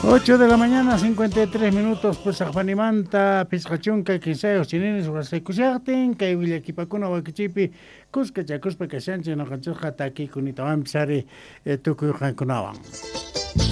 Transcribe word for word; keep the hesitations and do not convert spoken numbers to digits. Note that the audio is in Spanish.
ocho de la mañana, cincuenta y tres minutos, pues Afanimanta, Pizcachunca, Quiseo, Chinines, Huasecusiatin, que Villakipacuna, Huaquichipi, Cusca, Chacuspa, Casanche, no Canchuja, Taki, Kunitaban, Psari, Tucuyan Kunawan.